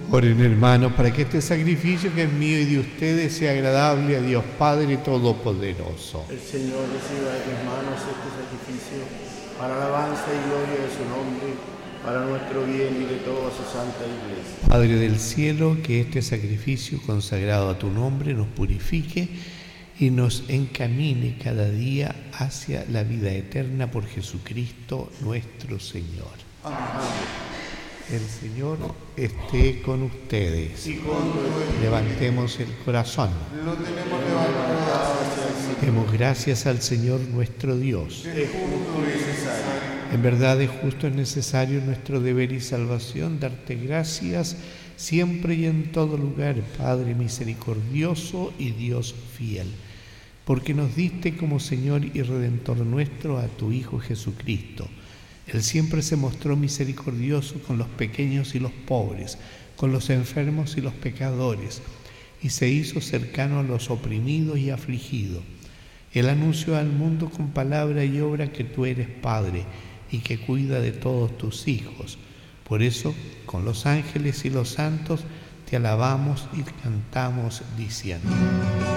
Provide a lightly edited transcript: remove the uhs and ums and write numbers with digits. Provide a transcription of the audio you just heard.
Oren, hermanos, para que este sacrificio que es mío y de ustedes sea agradable a Dios Padre Todopoderoso. El Señor reciba de tus manos este sacrificio para alabanza y gloria de su nombre, para nuestro bien y de toda su santa Iglesia. Padre del cielo, que este sacrificio consagrado a tu nombre nos purifique y nos encamine cada día hacia la vida eterna por Jesucristo nuestro Señor. Amén. El Señor esté con ustedes. Y con tu espíritu. Levantemos el corazón. Lo tenemos levantado hacia el Señor. Demos gracias al Señor nuestro Dios. Es justo y necesario. En verdad es justo, es necesario, nuestro deber y salvación, darte gracias siempre y en todo lugar, Padre misericordioso y Dios fiel, porque nos diste como Señor y Redentor nuestro a tu Hijo Jesucristo. Él siempre se mostró misericordioso con los pequeños y los pobres, con los enfermos y los pecadores, y se hizo cercano a los oprimidos y afligidos. Él anunció al mundo con palabra y obra que tú eres Padre y que cuida de todos tus hijos. Por eso, con los ángeles y los santos, te alabamos y cantamos diciendo: